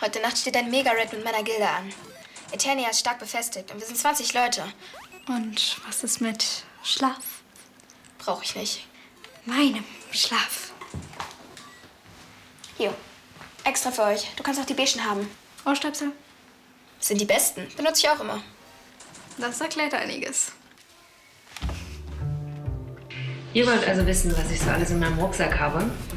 Heute Nacht steht ein Mega-Raid mit meiner Gilde an. Eternia ist stark befestigt und wir sind 20 Leute. Und was ist mit Schlaf? Brauche ich nicht. Meinem Schlaf. Hier, extra für euch. Du kannst auch die beigen haben. Ohrstöpsel? Das sind die besten. Benutze ich auch immer. Das erklärt einiges. Ihr wollt also wissen, was ich so alles in meinem Rucksack habe?